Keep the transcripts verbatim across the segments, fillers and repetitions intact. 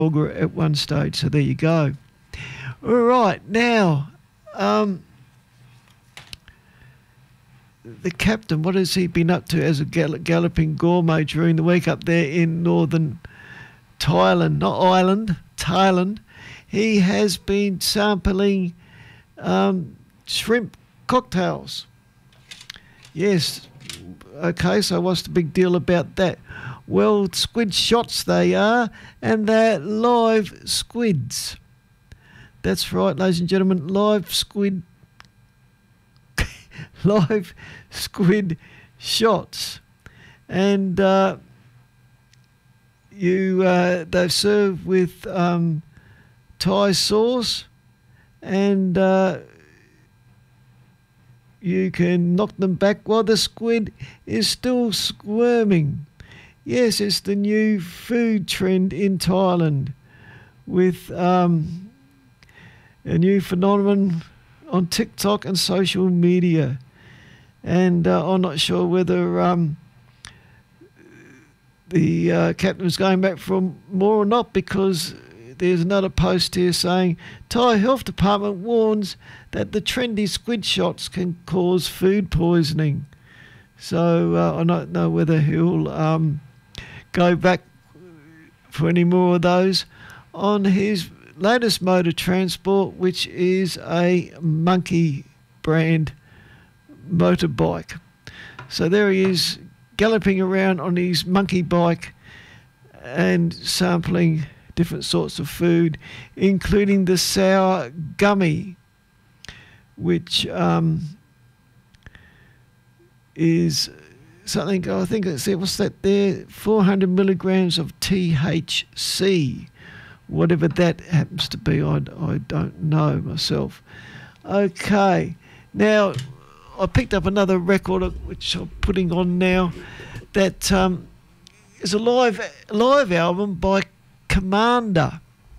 Auger at one stage. So there you go. All right, now, um, the captain, what has he been up to as a gall- galloping gourmet during the week up there in northern Thailand, not Ireland, Thailand? He has been sampling um, shrimp cocktails. Yes, okay, so what's the big deal about that? Well, squid shots they are, and they're live squids. That's right, ladies and gentlemen, live squid, live squid shots. And uh, you, uh, they're served with um, Thai sauce, and uh, you can knock them back while the squid is still squirming. Yes, it's the new food trend in Thailand, with um, a new phenomenon on TikTok and social media. And uh, I'm not sure whether um, the uh, captain was going back for more or not, because there's another post here saying Thai Health Department warns that the trendy squid shots can cause food poisoning. So uh, I don't know whether he'll um, go back for any more of those on his latest mode of transport, which is a Monkey brand motorbike. So there he is, galloping around on his monkey bike and sampling different sorts of food, including the sour gummy, which um, is something, I think it's, what's that there, four hundred milligrams of T H C. Whatever that happens to be, I, I don't know myself. Okay, now I picked up another record which I'm putting on now. That um, is a live live album by Commander,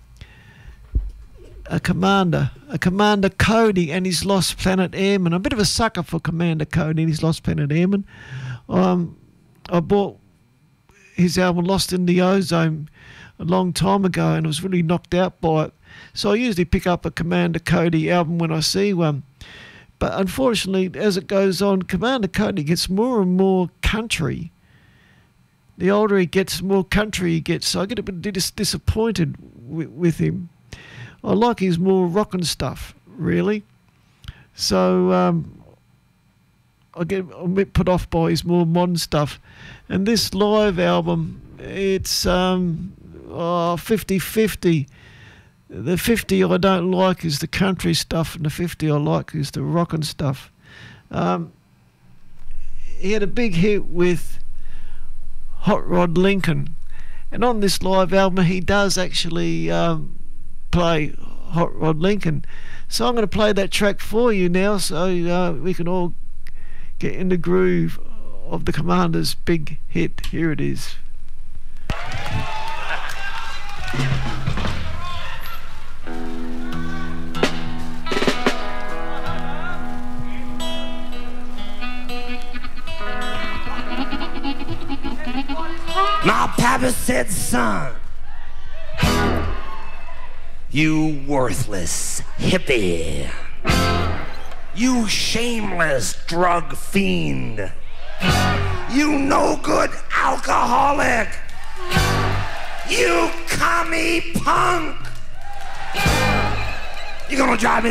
a Commander, a Commander Cody and his Lost Planet Airmen. I'm a bit of a sucker for Commander Cody and his Lost Planet Airmen. Um, I bought his album Lost in the Ozone a long time ago, and I was really knocked out by it. So I usually pick up a Commander Cody album when I see one. But unfortunately, as it goes on, Commander Cody gets more and more country. The older he gets, the more country he gets. So I get a bit dis- disappointed w- with him. I like his more rockin' stuff, really. So um, I get a bit put off by his more modern stuff. And this live album, it's um, oh, fifty-fifty. The fifty I don't like is the country stuff, and the fifty I like is the rockin' stuff. Um, he had a big hit with Hot Rod Lincoln, and on this live album he does actually um, play Hot Rod Lincoln. So I'm going to play that track for you now, so uh, we can all get in the groove of the Commander's big hit. Here it is. My papa said, son, you worthless hippie, you shameless drug fiend, you no good alcoholic, you commie punk, you're gonna drive me